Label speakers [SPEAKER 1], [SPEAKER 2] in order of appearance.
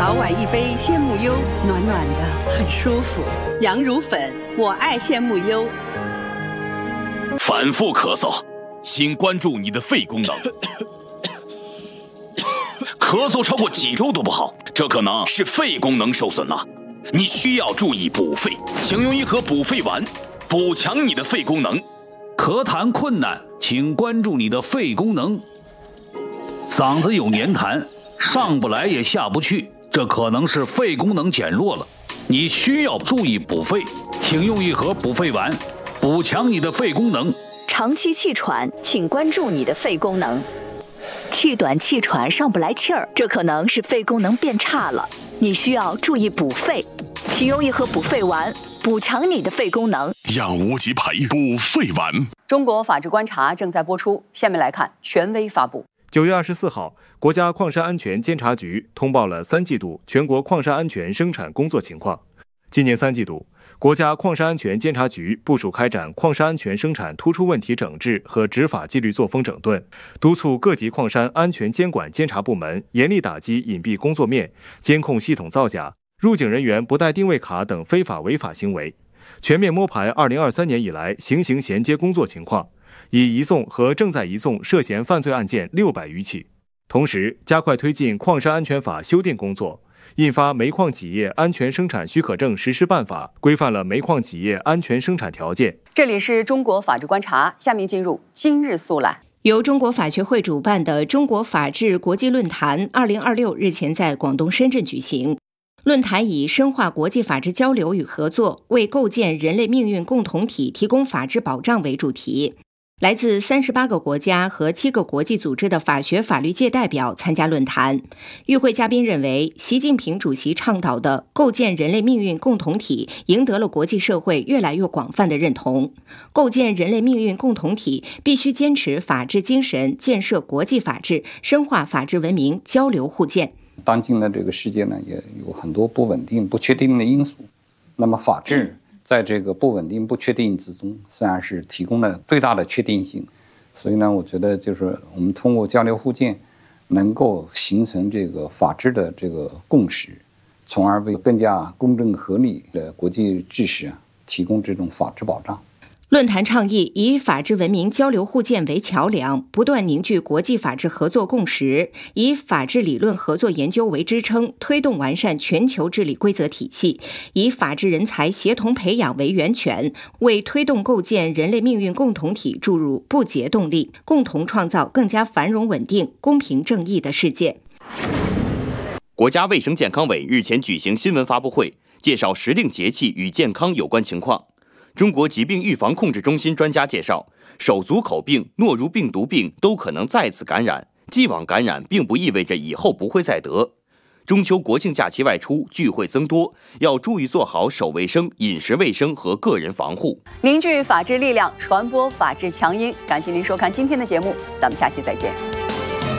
[SPEAKER 1] 早晚一杯鲜木优，暖暖的，很舒服。羊乳粉，我爱鲜木优。
[SPEAKER 2] 反复咳嗽，请关注你的肺功能。咳嗽超过几周都不好，这可能是肺功能受损了。你需要注意补肺，请用一盒补肺丸，补强你的肺功能。
[SPEAKER 3] 咳痰困难，请关注你的肺功能。嗓子有黏痰，上不来也下不去，这可能是肺功能减弱了。你需要注意补肺，请用一盒补肺丸，补强你的肺功能。
[SPEAKER 4] 长期气喘，请关注你的肺功能。气短气喘上不来气儿，这可能是肺功能变差了。你需要注意补肺，请用一盒补肺丸，补强你的肺功能。
[SPEAKER 5] 养无极培补肺丸。
[SPEAKER 6] 中国法治观察正在播出，下面来看权威发布。
[SPEAKER 7] 9月24号，国家矿山安全监察局通报了3季度全国矿山安全生产工作情况。今年3季度，国家矿山安全监察局部署开展矿山安全生产突出问题整治和执法纪律作风整顿，督促各级矿山安全监管监察部门严厉打击隐蔽工作面、监控系统造假、入境人员不带定位卡等非法违法行为，全面摸排2023年以来行刑衔接工作情况，已移送和正在移送涉嫌犯罪案件600余起。同时，加快推进矿山安全法修订工作，印发《煤矿企业安全生产许可证实施办法》，规范了煤矿企业安全生产条件。
[SPEAKER 6] 这里是中国法治观察，下面进入今日速览。
[SPEAKER 8] 由中国法学会主办的中国法治国际论坛2026日前在广东深圳举行。论坛以深化国际法治交流与合作，为构建人类命运共同体提供法治保障为主题。来自38个国家和7个国际组织的法学法律界代表参加论坛。与会嘉宾认为，习近平主席倡导的构建人类命运共同体赢得了国际社会越来越广泛的认同。构建人类命运共同体必须坚持法治精神，建设国际法治，深化法治文明交流互鉴。
[SPEAKER 9] 当今的这个世界呢，也有很多不稳定、不确定的因素。那么法治在这个不稳定、不确定之中，实际上是提供了最大的确定性。所以呢，我觉得就是我们通过交流互鉴，能够形成这个法治的这个共识，从而为更加公正合理的国际秩序提供这种法治保障。
[SPEAKER 8] 论坛倡议以法治文明交流互鉴为桥梁，不断凝聚国际法治合作共识，以法治理论合作研究为支撑，推动完善全球治理规则体系，以法治人才协同培养为源泉，为推动构建人类命运共同体注入不竭动力，共同创造更加繁荣稳定、公平正义的世界。
[SPEAKER 10] 国家卫生健康委日前举行新闻发布会，介绍时令节气与健康有关情况。中国疾病预防控制中心专家介绍，手足口病、诺如病毒病都可能再次感染，既往感染并不意味着以后不会再得。中秋国庆假期外出聚会增多，要注意做好手卫生、饮食卫生和个人防护。
[SPEAKER 6] 凝聚法治力量，传播法治强音。感谢您收看今天的节目，咱们下期再见。